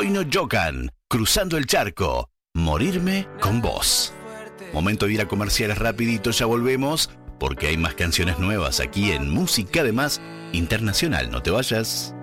Hoy no chocan, cruzando el charco, morirme con vos. Momento de ir a comerciales rapidito, ya volvemos, porque hay más canciones nuevas aquí en Música de Más Internacional. No te vayas.